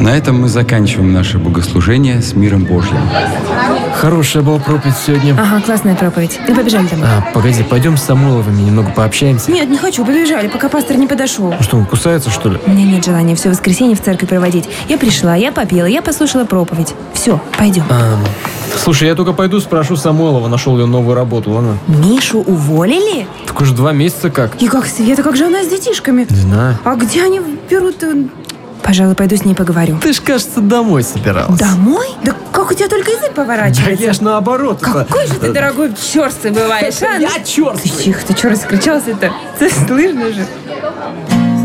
На этом мы заканчиваем наше богослужение с миром Божьим. Хорошая была проповедь сегодня. Ага, классная проповедь. Ну, побежали домой. Погоди, пойдем с Самойловыми немного пообщаемся. Нет, не хочу, побежали, пока пастор не подошел. Что, он кусается, что ли? У меня нет желания все воскресенье в церковь проводить. Я пришла, я попела, я послушала проповедь. Все, пойдем. Слушай, я только пойду спрошу Самойлова, нашел ли он новую работу, ладно? Мишу уволили? Так уже 2 месяца как. И как Света, как же она с детишками? Не знаю. А где они берут... Пожалуй, пойду с ней поговорю. Ты ж, кажется, домой собиралась. Домой? Да как у тебя только язык поворачивается? Да я ж наоборот. Какой же ты, дорогой, черствый бываешь, а? Я черствый. Тихо, ты что раскричался-то? Слышно же.